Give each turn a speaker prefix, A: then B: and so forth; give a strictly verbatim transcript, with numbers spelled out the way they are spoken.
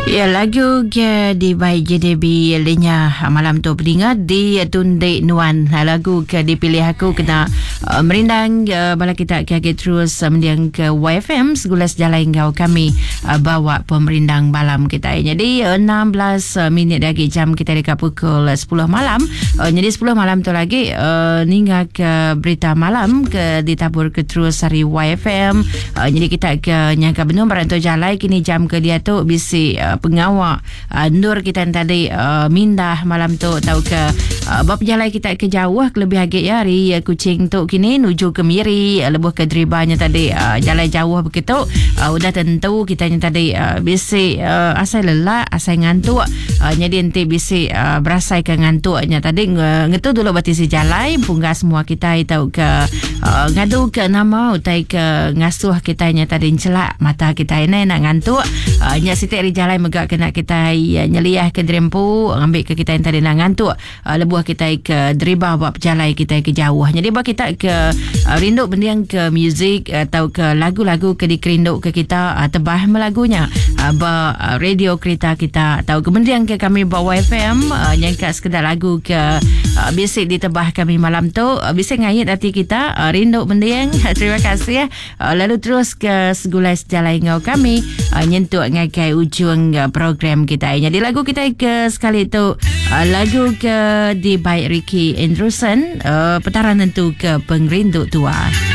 A: Ya, lagu ke di baik J D B lenya malam tu pendengar di Tunde Nuan. Lagu ke dipilih aku kena uh, merindang uh, bala kita kaget terus uh, mendiang ke Y F M segulas jalan kau kami uh, bawa pemerindang malam kita. Jadi uh, enam belas minit lagi jam kita dekat pukul sepuluh malam. Uh, jadi sepuluh malam tu lagi uh, ninggal ke berita malam ke ditabur ke terus hari Y F M. Uh, jadi kita ke nyangka benung barang tu jalan kini jam ke dia tu bisi uh, pengawal uh, Nur kita tadi uh, mindah malam tu tahu ke uh, bab jalan kita ke jauh lebih agak ya hari uh, Kuching tu kini nuju ke Miri uh, lebuh ke Dribanya tadi uh, jalan jauh begitu uh, udah tentu kita tadi uh, bisi uh, asal lelah asal ngantuk uh, jadi nanti bisi uh, berasai ke ngantuknya tadi ngetu dulu batisi jalan punggah semua kita tahu ke uh, ngadu ke nama utai ke ngasuh kita tadi celak mata kita ini nak ngantuk uh, nya sitik ri jalan megak kena kita uh, nyeliah ke drempu ambil ke kita yang tadi nak ngantuk uh, lebuh kita ke driba buat jalan kita ke jauh jadi buat kita ke uh, rindu bendiang ke muzik atau ke lagu-lagu ke dikerinduk ke kita uh, tebah melagunya uh, ba uh, radio kereta kita atau ke bendiang ke kami bawa Y F M uh, nyangka sekedar lagu ke uh, bisik ditebah kami malam tu uh, bisik ngayat hati kita uh, rindu bendiang terima kasih ya uh, lalu terus ke segulai sejalan ngau kami uh, nyentuh ngakai ujung uh, program kita. Jadi lagu kita ke sekali itu uh, lagu ke di by Ricky Andrewson uh, petaran tentu ke pengrindu tua.